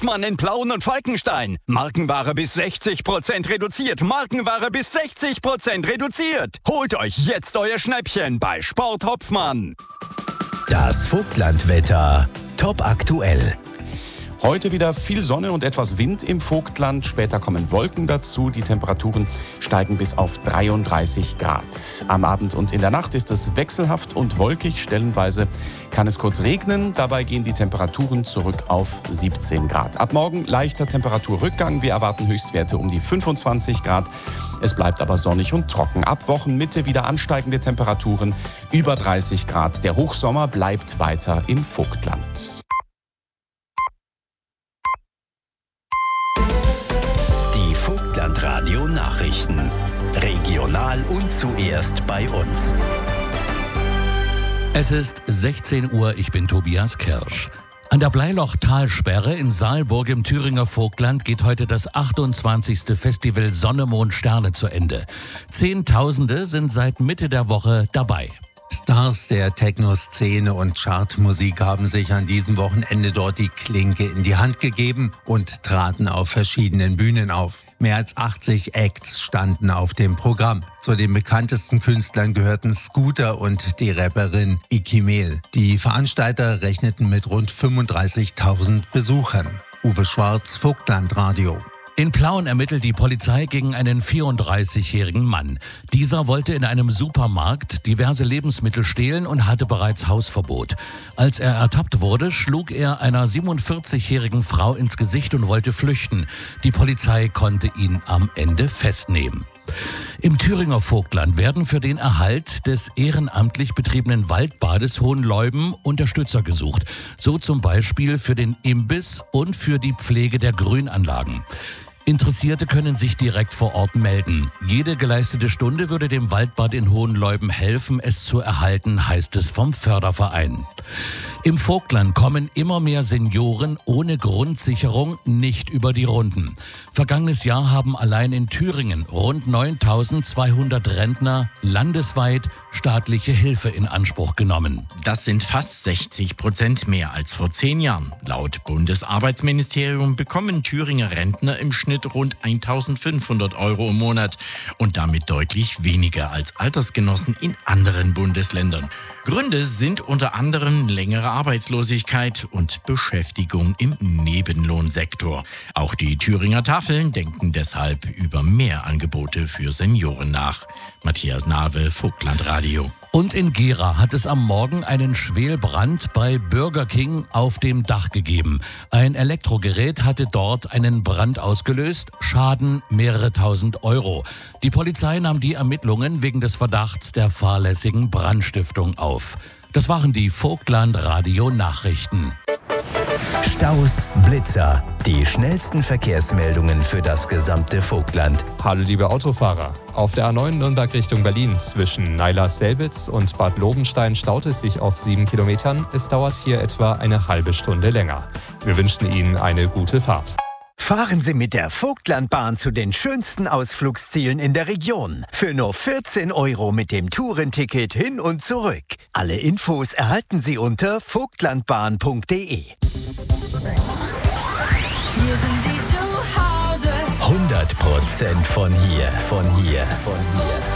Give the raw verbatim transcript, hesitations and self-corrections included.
Hopfmann in Plauen und Falkenstein. Markenware bis sechzig Prozent reduziert. Markenware bis sechzig Prozent reduziert. Holt euch jetzt euer Schnäppchen bei Sport Hopfmann. Das Vogtlandwetter. Top aktuell. Heute wieder viel Sonne und etwas Wind im Vogtland. Später kommen Wolken dazu. Die Temperaturen steigen bis auf dreiunddreißig Grad. Am Abend und in der Nacht ist es wechselhaft und wolkig. Stellenweise kann es kurz regnen. Dabei gehen die Temperaturen zurück auf siebzehn Grad. Ab morgen leichter Temperaturrückgang. Wir erwarten Höchstwerte um die fünfundzwanzig Grad. Es bleibt aber sonnig und trocken. Ab Wochenmitte wieder ansteigende Temperaturen über dreißig Grad. Der Hochsommer bleibt weiter im Vogtland. Vogtlandradio Nachrichten. Regional und zuerst bei uns. Es ist sechzehn Uhr, ich bin Tobias Kirsch. An der Bleiloch-Talsperre in Saalburg im Thüringer Vogtland geht heute das achtundzwanzigste Festival Sonne, Mond, Sterne zu Ende. Zehntausende sind seit Mitte der Woche dabei. Stars der Techno-Szene und Chartmusik haben sich an diesem Wochenende dort die Klinke in die Hand gegeben und traten auf verschiedenen Bühnen auf. Mehr als achtzig Acts standen auf dem Programm. Zu den bekanntesten Künstlern gehörten Scooter und die Rapperin Ikimel. Die Veranstalter rechneten mit rund fünfunddreißigtausend Besuchern. Uwe Schwarz, Vogtlandradio. In Plauen ermittelt die Polizei gegen einen vierunddreißigjährigen Mann. Dieser wollte in einem Supermarkt diverse Lebensmittel stehlen und hatte bereits Hausverbot. Als er ertappt wurde, schlug er einer siebenundvierzigjährigen Frau ins Gesicht und wollte flüchten. Die Polizei konnte ihn am Ende festnehmen. Im Thüringer Vogtland werden für den Erhalt des ehrenamtlich betriebenen Waldbades Hohenleuben Unterstützer gesucht. So zum Beispiel für den Imbiss und für die Pflege der Grünanlagen. Interessierte können sich direkt vor Ort melden. Jede geleistete Stunde würde dem Waldbad in Hohenleuben helfen, es zu erhalten, heißt es vom Förderverein. Im Vogtland kommen immer mehr Senioren ohne Grundsicherung nicht über die Runden. Vergangenes Jahr haben allein in Thüringen rund neuntausendzweihundert Rentner landesweit staatliche Hilfe in Anspruch genommen. Das sind fast sechzig Prozent mehr als vor zehn Jahren. Laut Bundesarbeitsministerium bekommen Thüringer Rentner im Schnitt rund eintausendfünfhundert Euro im Monat und damit deutlich weniger als Altersgenossen in anderen Bundesländern. Gründe sind unter anderem längere Arbeitslosigkeit und Beschäftigung im Nebenlohnsektor. Auch die Thüringer Tafeln denken deshalb über mehr Angebote für Senioren nach. Matthias Nawe, Vogtlandradio. Und in Gera hat es am Morgen einen Schwelbrand bei Burger King auf dem Dach gegeben. Ein Elektrogerät hatte dort einen Brand ausgelöst, Schaden mehrere tausend Euro. Die Polizei nahm die Ermittlungen wegen des Verdachts der fahrlässigen Brandstiftung auf. Das waren die Vogtlandradio-Nachrichten. Staus, Blitzer, die schnellsten Verkehrsmeldungen für das gesamte Vogtland. Hallo liebe Autofahrer. Auf der A neun Nürnberg Richtung Berlin zwischen Neilach-Selbitz und Bad Lobenstein staut es sich auf sieben Kilometern. Es dauert hier etwa eine halbe Stunde länger. Wir wünschen Ihnen eine gute Fahrt. Fahren Sie mit der Vogtlandbahn zu den schönsten Ausflugszielen in der Region. Für nur vierzehn Euro mit dem Tourenticket hin und zurück. Alle Infos erhalten Sie unter vogtlandbahn punkt de. Hier sind Sie zu Hause. hundert Prozent von hier, von hier, von hier.